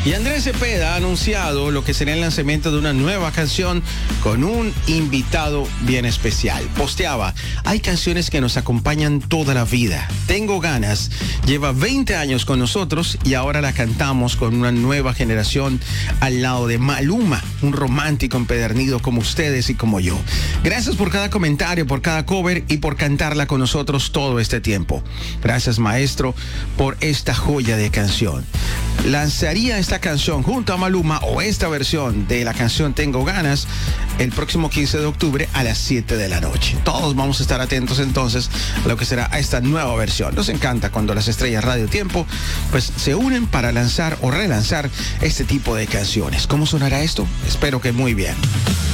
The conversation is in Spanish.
Y Andrés Cepeda ha anunciado lo que será el lanzamiento de una nueva canción con un invitado bien especial. Posteaba, hay canciones que nos acompañan toda la vida. Tengo ganas, lleva 20 años con nosotros y ahora la cantamos con una nueva generación al lado de Maluma, un romántico empedernido como ustedes y como yo. Gracias por cada comentario, por cada cover y por cantarla con nosotros todo este tiempo. Gracias, maestro, por esta joya de canción. Lanzaría esta canción junto a Maluma, o esta versión de la canción Tengo Ganas, el próximo 15 de octubre a las 7 de la noche. Todos vamos a estar atentos entonces a lo que será esta nueva versión. Nos encanta cuando las estrellas Radio Tiempo pues se unen para lanzar o relanzar este tipo de canciones. ¿Cómo sonará esto? Espero que muy bien.